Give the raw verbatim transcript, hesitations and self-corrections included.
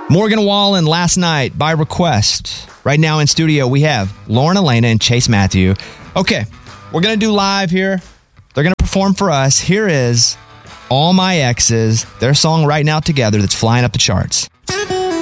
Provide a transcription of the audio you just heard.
Morgan Wallen, Last Night, by request. Right now in studio, we have Lauren Elena and Chase Matthew. Okay, we're going to do live here. They're going to perform for us. Here is All My Exes, their song right now together that's flying up the charts.